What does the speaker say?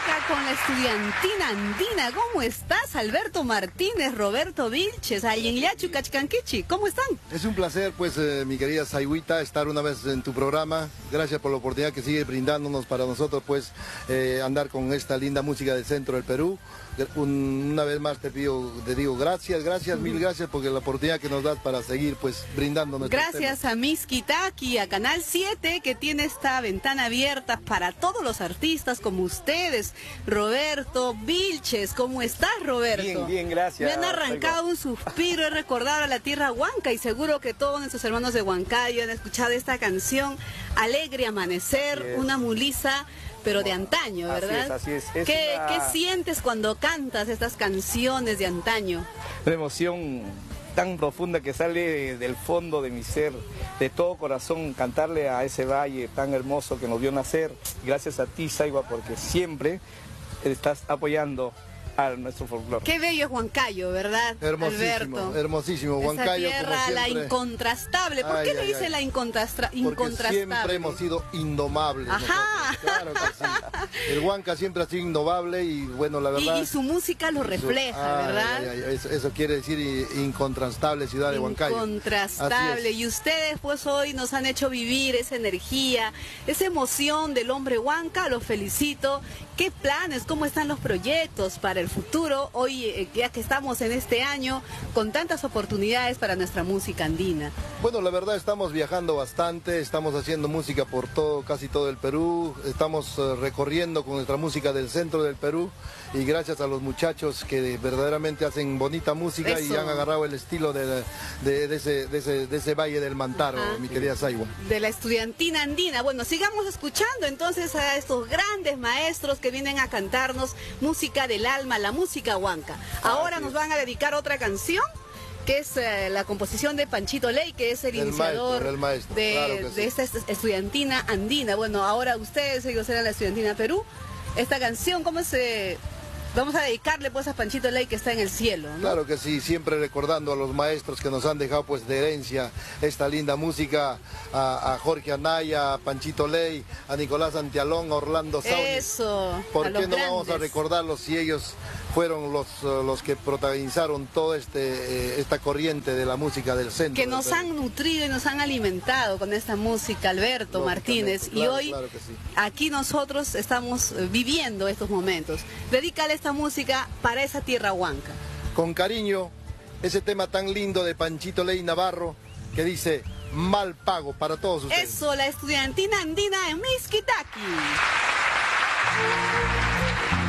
Huanca con la estudiantina andina. ¿Cómo estás, Alberto Martínez, Roberto Vilches, Ayenyachu Cachcanquichi? ¿Cómo están? Es un placer, pues, mi querida Sayhuita, estar una vez en tu programa. Gracias por la oportunidad que sigue brindándonos para nosotros, pues, andar con esta linda música del centro del Perú. Una vez más te digo gracias, mil gracias, porque la oportunidad que nos das para seguir, pues, brindando nuestros Gracias temas. a Miss Kitaki, a Canal 7, que tiene esta ventana abierta para todos los artistas como ustedes. Roberto Vilches, ¿cómo estás, Roberto? Bien, gracias. Me han arrancado un suspiro, he recordado a la tierra Huanca y seguro que todos nuestros hermanos de Huancayo han escuchado esta canción, Alegre Amanecer, una mulisa, pero de antaño, ¿verdad? Así es. ¿Qué sientes cuando cantas estas canciones de antaño? Una emoción tan profunda que sale del fondo de mi ser, de todo corazón, cantarle a ese valle tan hermoso que nos vio nacer. Gracias a ti, Saigua, porque siempre estás apoyando a nuestro folclore. Qué bello es Huancayo, ¿verdad, Hermosísimo, Alberto? hermosísimo. Huancayo, esa tierra, como siempre, la incontrastable. ¿Por qué le dice la incontrastable? Porque siempre hemos sido indomables. Ajá. Claro que sí. El Huanca siempre ha sido indomable y, bueno, la verdad... Y su música lo refleja, ¿verdad? Eso quiere decir incontrastable ciudad de Huancayo. Incontrastable. Y ustedes, pues, hoy nos han hecho vivir esa energía, esa emoción del hombre Huanca. Los felicito. ¿Qué planes? ¿Cómo están los proyectos para el futuro? Hoy, ya que estamos en este año, con tantas oportunidades para nuestra música andina. Bueno, la verdad estamos viajando bastante, estamos haciendo música por casi todo el Perú, estamos recorriendo con nuestra música del centro del Perú y gracias a los muchachos que verdaderamente hacen bonita música. Eso. Y han agarrado el estilo de ese valle del Mantaro, mi querida Saigua. De la estudiantina andina. Bueno, sigamos escuchando entonces a estos grandes maestros que vienen a cantarnos música del alma, la música huanca. Ahora nos van a dedicar otra canción, que es la composición de Panchito Ley, que es el iniciador maestro, de esta estudiantina andina. Bueno, ahora ustedes, ellos eran la estudiantina Perú. Esta canción, ¿cómo se...? Vamos a dedicarle pues a Panchito Ley, que está en el cielo, ¿no? Claro que sí, siempre recordando a los maestros que nos han dejado pues de herencia esta linda música, a Jorge Anaya, a Panchito Ley, a Nicolás Antialón, a Orlando Saúñez. Eso. ¿Por qué no vamos a recordarlos si ellos fueron los que protagonizaron toda esta corriente de la música del centro? Que nos han nutrido y nos han alimentado con esta música, Alberto Martínez. Claro, y hoy, claro que sí. Aquí nosotros estamos viviendo estos momentos. Dedícale esta música para esa tierra huanca. Con cariño, ese tema tan lindo de Panchito Ley Navarro, que dice, mal pago para todos ustedes. Eso, la estudiantina andina en Miss Kitaki.